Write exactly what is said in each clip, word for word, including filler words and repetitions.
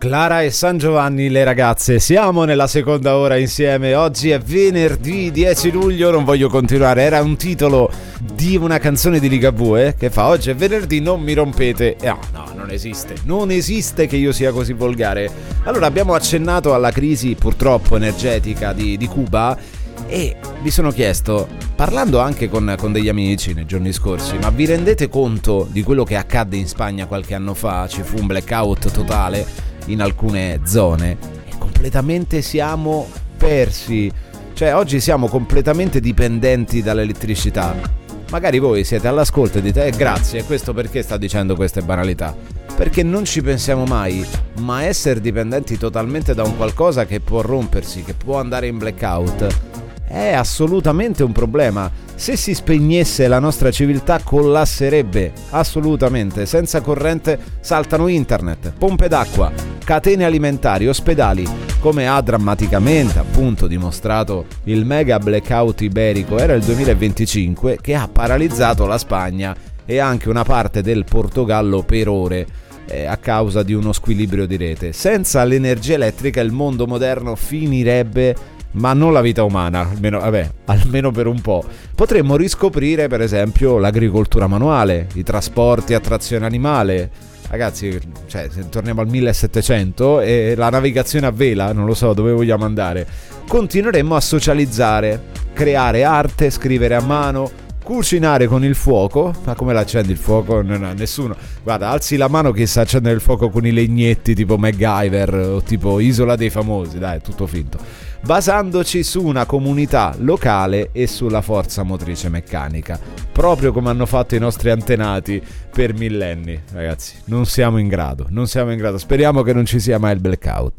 Clara e San Giovanni, le ragazze, siamo nella seconda ora insieme. Oggi è venerdì dieci luglio, non voglio continuare, era un titolo di una canzone di Ligabue che fa oggi è venerdì, non mi rompete. Eh, no, no, non esiste, non esiste che io sia così volgare. Allora abbiamo accennato alla crisi purtroppo energetica di, di Cuba e mi sono chiesto, parlando anche con, con degli amici nei giorni scorsi, ma vi rendete conto di quello che accadde in Spagna qualche anno fa? Ci fu un blackout totale in alcune zone e completamente siamo persi, cioè oggi siamo completamente dipendenti dall'elettricità. Magari voi siete all'ascolto e dite eh, grazie, e questo perché sta dicendo queste banalità? Perché non ci pensiamo mai, ma essere dipendenti totalmente da un qualcosa che può rompersi, che può andare in blackout, è assolutamente un problema. Se si spegnesse la nostra civiltà collasserebbe, assolutamente. Senza corrente saltano internet, pompe d'acqua, catene alimentari, ospedali, come ha drammaticamente appunto dimostrato il mega blackout iberico, era il duemilaventicinque, che ha paralizzato la Spagna e anche una parte del Portogallo per ore eh, a causa di uno squilibrio di rete. Senza l'energia elettrica il mondo moderno finirebbe, ma non la vita umana, almeno, vabbè, almeno per un po'. Potremmo riscoprire per esempio l'agricoltura manuale, i trasporti a trazione animale. Ragazzi, cioè, se torniamo al millesettecento e la navigazione a vela, non lo so dove vogliamo andare. Continueremmo a socializzare, creare arte, scrivere a mano, cucinare con il fuoco. Ma come l'accendi il fuoco? Non ha nessuno. Guarda, alzi la mano chi sa accendere il fuoco con i legnetti tipo MacGyver o tipo Isola dei Famosi, dai, è tutto finto. Basandoci su una comunità locale e sulla forza motrice meccanica, proprio come hanno fatto i nostri antenati per millenni. Ragazzi, non siamo in grado, non siamo in grado. Speriamo che non ci sia mai il blackout.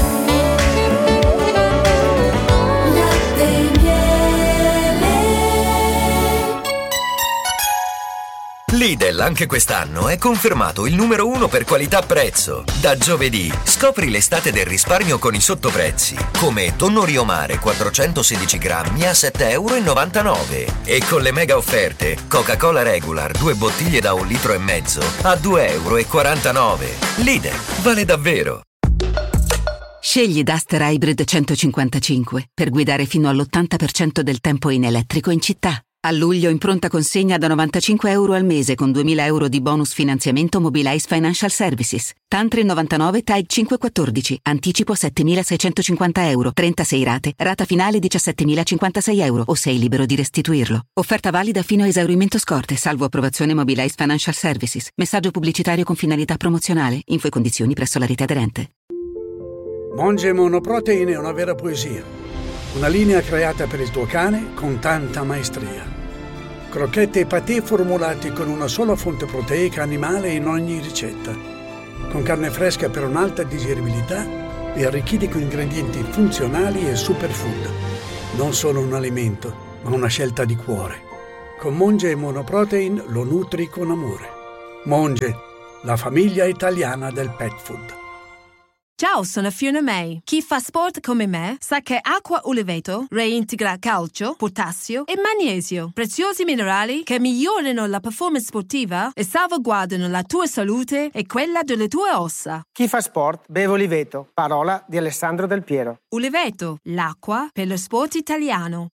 Lidl anche quest'anno è confermato il numero uno per qualità-prezzo. Da giovedì scopri l'estate del risparmio con i sottoprezzi, come tonno Rio Mare quattrocentosedici grammi a sette virgola novantanove euro e con le mega offerte Coca-Cola Regular due bottiglie da un litro e mezzo a due virgola quarantanove euro. Lidl vale davvero. Scegli Duster Hybrid centocinquantacinque per guidare fino all'ottanta per cento del tempo in elettrico in città. A luglio in pronta consegna da novantacinque euro al mese con duemila euro di bonus finanziamento Mobilize Financial Services. Tantri novantanove T A I cinquecentoquattordici. Anticipo settemilaseicentocinquanta euro. trentasei rate. Rata finale diciassettemilacinquantasei euro o sei libero di restituirlo. Offerta valida fino a esaurimento scorte, salvo approvazione Mobilize Financial Services. Messaggio pubblicitario con finalità promozionale. Info e condizioni presso la rete aderente. Monge Monoprotein è una vera poesia. Una linea creata per il tuo cane con tanta maestria. Crocchette e patè formulati con una sola fonte proteica animale in ogni ricetta. Con carne fresca per un'alta digeribilità e arricchiti con ingredienti funzionali e superfood. Non solo un alimento, ma una scelta di cuore. Con Monge e Monoprotein lo nutri con amore. Monge, la famiglia italiana del pet food. Ciao, sono Fiona May. Chi fa sport come me sa che Acqua Uliveto reintegra calcio, potassio e magnesio, preziosi minerali che migliorano la performance sportiva e salvaguardano la tua salute e quella delle tue ossa. Chi fa sport beve Uliveto, parola di Alessandro Del Piero. Uliveto, l'acqua per lo sport italiano.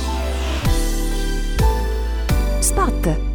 Spot.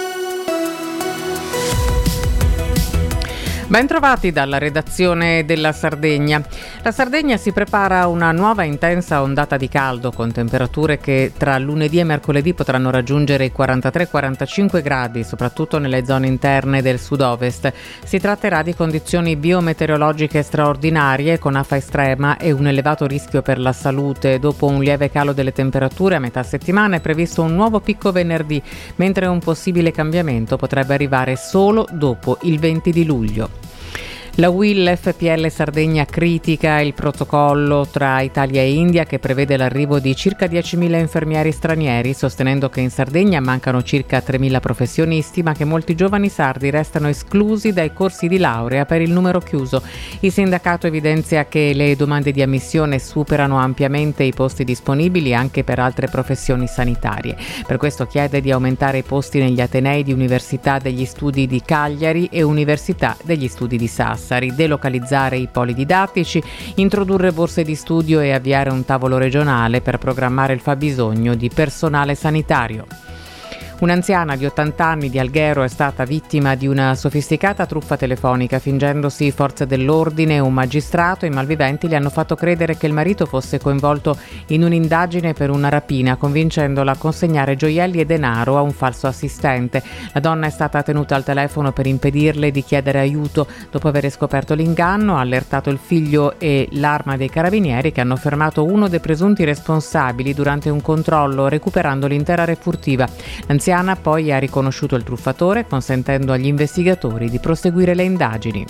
Bentrovati dalla redazione della Sardegna. La Sardegna si prepara a una nuova intensa ondata di caldo con temperature che tra lunedì e mercoledì potranno raggiungere i quarantatré quarantacinque gradi, soprattutto nelle zone interne del sud-ovest. Si tratterà di condizioni biometeorologiche straordinarie con afa estrema e un elevato rischio per la salute. Dopo un lieve calo delle temperature a metà settimana è previsto un nuovo picco venerdì, mentre un possibile cambiamento potrebbe arrivare solo dopo il venti di luglio. La U I L F P L Sardegna critica il protocollo tra Italia e India che prevede l'arrivo di circa diecimila infermieri stranieri, sostenendo che in Sardegna mancano circa tremila professionisti, ma che molti giovani sardi restano esclusi dai corsi di laurea per il numero chiuso. Il sindacato evidenzia che le domande di ammissione superano ampiamente i posti disponibili anche per altre professioni sanitarie. Per questo chiede di aumentare i posti negli atenei di Università degli Studi di Cagliari e Università degli Studi di Sassari. Sassari, delocalizzare i poli didattici, introdurre borse di studio e avviare un tavolo regionale per programmare il fabbisogno di personale sanitario. Un'anziana di ottanta anni di Alghero è stata vittima di una sofisticata truffa telefonica. Fingendosi forze dell'ordine e un magistrato, i malviventi le hanno fatto credere che il marito fosse coinvolto in un'indagine per una rapina, convincendola a consegnare gioielli e denaro a un falso assistente. La donna è stata tenuta al telefono per impedirle di chiedere aiuto. Dopo aver scoperto l'inganno, ha allertato il figlio e l'Arma dei Carabinieri, che hanno fermato uno dei presunti responsabili durante un controllo, recuperando l'intera refurtiva. L'anziana poi ha riconosciuto il truffatore, consentendo agli investigatori di proseguire le indagini.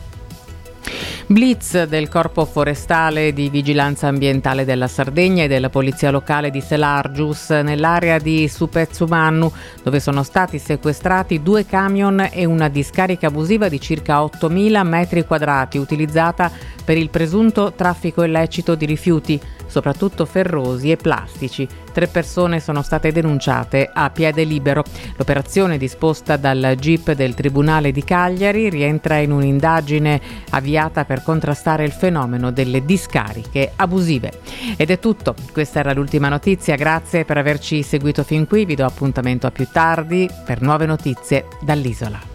Blitz del Corpo Forestale di Vigilanza Ambientale della Sardegna e della Polizia Locale di Selargius nell'area di Supezzumannu, dove sono stati sequestrati due camion e una discarica abusiva di circa ottomila metri quadrati utilizzata per il presunto traffico illecito di rifiuti, soprattutto ferrosi e plastici. Tre persone sono state denunciate a piede libero. L'operazione, disposta dal G I P del Tribunale di Cagliari, rientra in un'indagine avviata per contrastare il fenomeno delle discariche abusive. Ed è tutto. Questa era l'ultima notizia. Grazie per averci seguito fin qui. Vi do appuntamento a più tardi per nuove notizie dall'isola.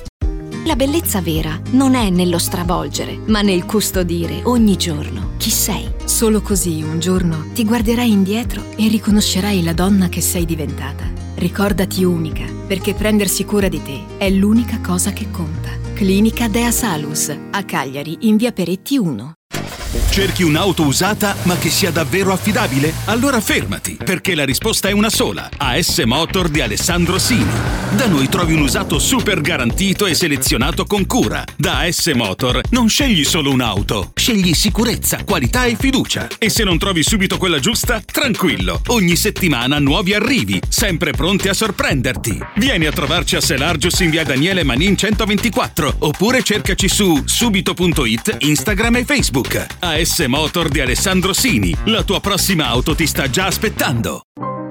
La bellezza vera non è nello stravolgere, ma nel custodire ogni giorno chi sei. Solo così un giorno ti guarderai indietro e riconoscerai la donna che sei diventata. Ricordati unica, perché prendersi cura di te è l'unica cosa che conta. Clinica Dea Salus, a Cagliari, in via Peretti uno. Cerchi un'auto usata ma che sia davvero affidabile? Allora fermati, perché la risposta è una sola. A S Motor di Alessandro Sini. Da noi trovi un usato super garantito e selezionato con cura. Da A S Motor non scegli solo un'auto, scegli sicurezza, qualità e fiducia. E se non trovi subito quella giusta, tranquillo, ogni settimana nuovi arrivi, sempre pronti a sorprenderti. Vieni a trovarci a Selargius in via Daniele Manin centoventiquattro, oppure cercaci su subito punto it, Instagram e Facebook. A S Motor di Alessandro Sini, la tua prossima auto ti sta già aspettando.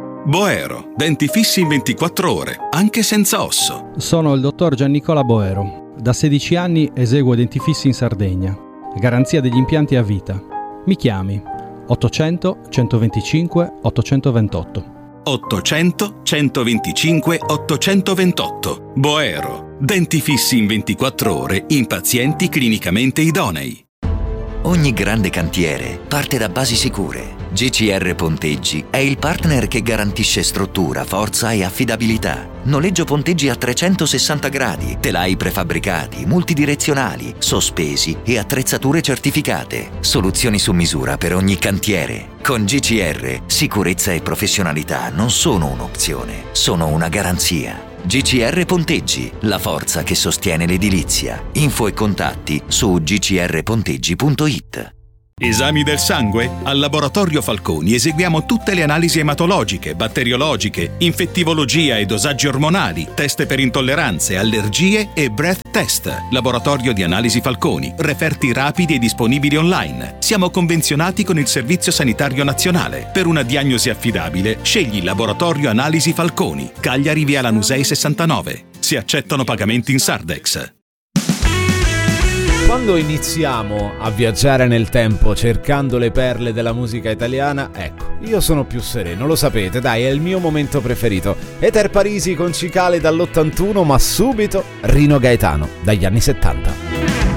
Boero, denti fissi in ventiquattro ore, anche senza osso. Sono il dottor Giannicola Boero. Da sedici anni eseguo denti fissi in Sardegna. Garanzia degli impianti a vita. Mi chiami ottocento centoventicinque ottocentoventotto. ottocento centoventicinque ottocentoventotto. Boero, denti fissi in ventiquattro ore in pazienti clinicamente idonei. Ogni grande cantiere parte da basi sicure. G C R Ponteggi è il partner che garantisce struttura, forza e affidabilità. Noleggio ponteggi a trecentosessanta gradi, telai prefabbricati, multidirezionali, sospesi e attrezzature certificate. Soluzioni su misura per ogni cantiere. Con G C R, sicurezza e professionalità non sono un'opzione, sono una garanzia. G C R Ponteggi, la forza che sostiene l'edilizia. Info e contatti su g c r ponteggi punto it. Esami del sangue? Al Laboratorio Falconi eseguiamo tutte le analisi ematologiche, batteriologiche, infettivologia e dosaggi ormonali, test per intolleranze, allergie e breath test. Laboratorio di Analisi Falconi, referti rapidi e disponibili online. Siamo convenzionati con il Servizio Sanitario Nazionale. Per una diagnosi affidabile, scegli Laboratorio Analisi Falconi, Cagliari via Lanusei sessantanove. Si accettano pagamenti in Sardex. Quando iniziamo a viaggiare nel tempo cercando le perle della musica italiana, ecco, io sono più sereno, lo sapete, dai, è il mio momento preferito. Eter Parisi con Cicale dall'ottantuno, ma subito Rino Gaetano dagli anni settanta.